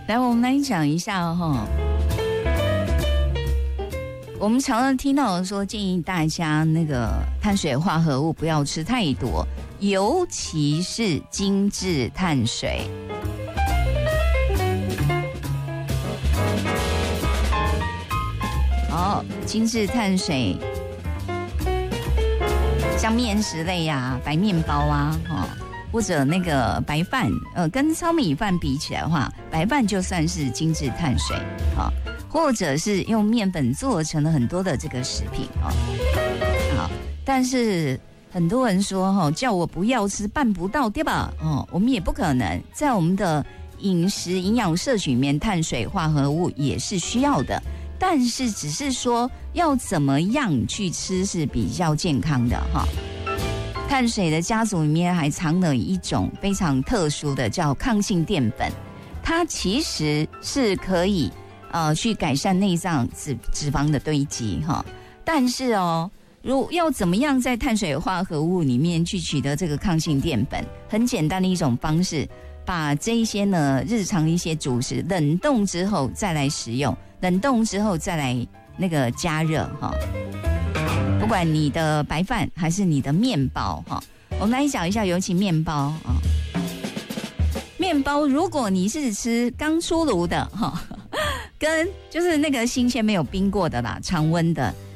来，我们来讲一下哈。我们常常听到说，建议大家那个碳水化合物不要吃太多，尤其是精致碳水。精致碳水，像面食类啊、白面包啊，或者那个白饭，跟糙米饭比起来的话，白饭就算是精致碳水啊，或者是用面粉做成了很多的这个食品啊。好，但是很多人说叫我不要吃，办不到，对吧？我们也不可能，在我们的饮食营养摄取里面，碳水化合物也是需要的。但是只是说要怎么样去吃是比较健康的哈。碳水的家族里面还藏了一种非常特殊的叫抗性淀粉，它其实是可以去改善内脏脂肪的堆积哈。但是要怎么样在碳水化合物里面去取得这个抗性淀粉？很简单的一种方式，把这一些呢日常一些主食冷冻之后再来食用。冷冻之后再来那个加热哈，不管你的白饭还是你的面包哈，我们来讲一下，尤其面包啊，面包如果你是吃刚出炉的哈，跟就是那个新鲜没有冰过的啦，常温的，